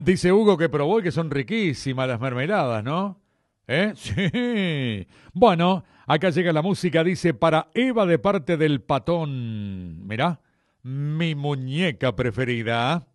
Dice Hugo que probó y que son riquísimas las mermeladas, ¿no? ¿Eh? Sí. Bueno, acá llega la música, dice, para Eva de parte del patón. Mirá, mi muñeca preferida.